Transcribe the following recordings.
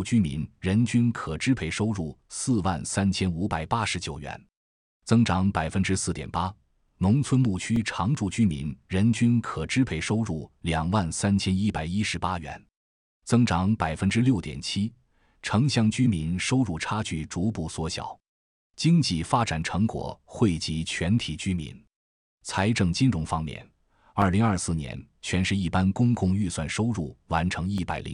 居民人均可支配收入43589元，增长 4.8%。农村牧区常住居民人均可支配收入23118元，增长 6.7%。城乡居民收入差距逐步缩小，经济发展成果惠及全体居民。财政金融方面，2024年全市一般公共预算收入完成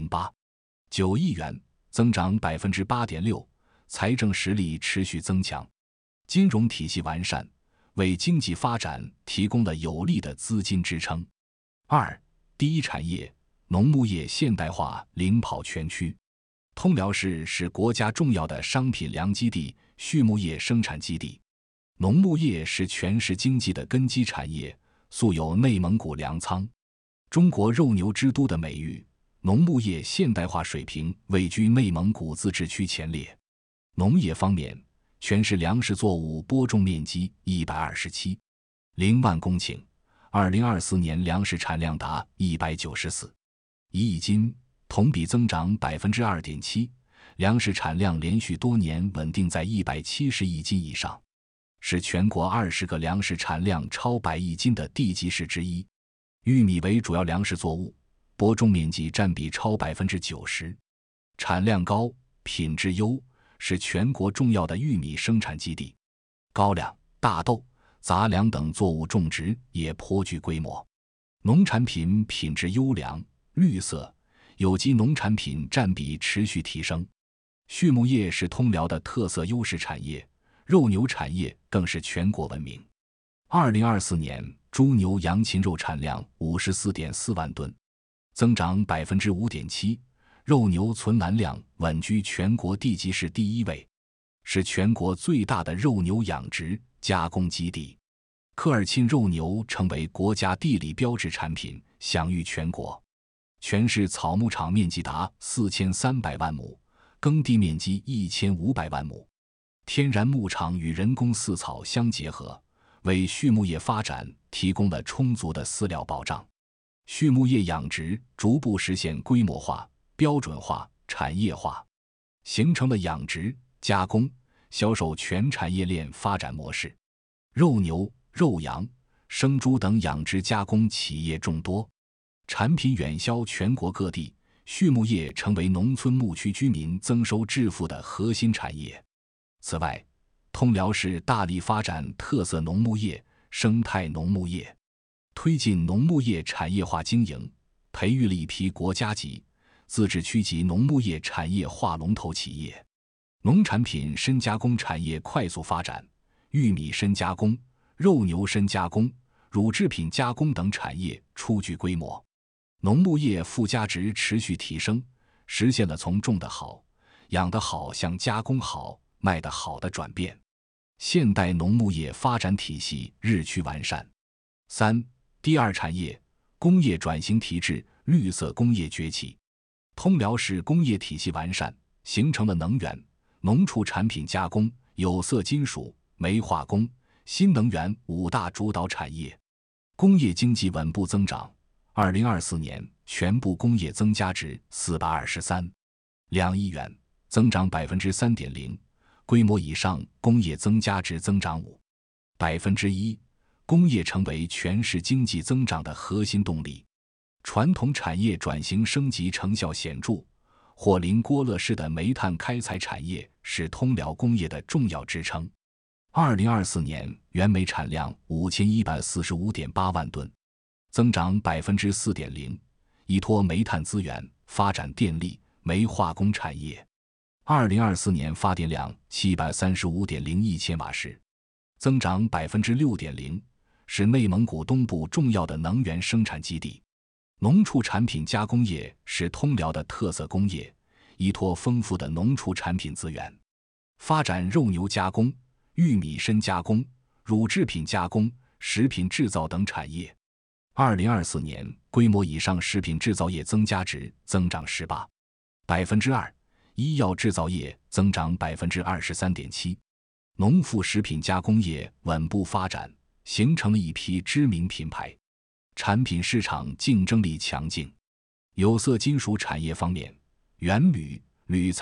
108.9亿元，增长 8.6%， 财政实力持续增强，金融体系完善，为经济发展提供了有力的资金支撑。2. 第一产业，农牧业现代化领跑全区。通辽市是国家重要的商品粮基地、畜牧业生产基地。农牧业是全市经济的根基产业，素有内蒙古粮仓、中国肉牛之都的美誉。农牧业现代化水平位居内蒙古自治区前列。农业方面，全市粮食作物播种面积127.0万公顷，2024年粮食产量达194.1亿斤，同比增长 2.7%， 粮食产量连续多年稳定在170亿斤以上，是全国20个粮食产量超100亿斤的地级市之一。玉米为主要粮食作物，播种面积占比超 90%， 产量高，品质优，是全国重要的玉米生产基地。高粱、大豆、杂粮等作物种植也颇具规模，农产品品质优良、绿色、有机农产品占比持续提升。畜牧业是通辽的特色优势产业，肉牛产业更是全国闻名。2024年猪牛羊禽肉产量 54.4万吨，增长 5.7%， 肉牛存栏量稳居全国地级市第一位，是全国最大的肉牛养殖加工基地。科尔沁肉牛成为国家地理标志产品，享誉全国。全市草牧场面积达4300万亩，耕地面积1500万亩。天然牧场与人工饲草相结合，为畜牧业发展提供了充足的饲料保障。畜牧业养殖逐步实现规模化、标准化、产业化，形成了养殖、加工、销售全产业链发展模式。肉牛、肉羊、生猪等养殖加工企业众多，产品远销全国各地，畜牧业成为农村牧区居民增收致富的核心产业。此外，通辽市大力发展特色农牧业、生态农牧业，推进农牧业产业化经营，培育了一批国家级、自治区级农牧业产业化龙头企业。农产品深加工产业快速发展，玉米深加工、肉牛深加工、乳制品加工等产业初具规模。农牧业附加值持续提升，实现了从种得好、养得好向加工好、卖得好的转变。现代农牧业发展体系日趋完善。3. 第二产业，工业转型提质，绿色工业崛起。通辽市工业体系完善，形成了能源、农畜产品加工、有色金属、煤化工、新能源5大主导产业，工业经济稳步增长。2024年全部工业增加值423.2亿元，增长 3.0%， 规模以上工业增加值增长 5%， 工业成为全市经济增长的核心动力。传统产业转型升级成效显著，霍林郭勒市的煤炭开采产业是通辽工业的重要支撑。2024年原煤产量 5145.8 万吨，增长 4.0%， 依托煤炭资源发展电力、煤化工产业。2024年发电量 735.0亿千瓦时，增长 6.0%， 是内蒙古东部重要的能源生产基地。农畜产品加工业是通辽的特色工业，依托丰富的农畜产品资源，发展肉牛加工、玉米深加工、乳制品加工、食品制造等产业。2024年规模以上食品制造业增加值增长 18%， 医药制造业增长 23.7%， 农副食品加工业稳步发展，形成了一批知名品牌，产品市场竞争力强劲。有色金属产业方面，原铝、铝材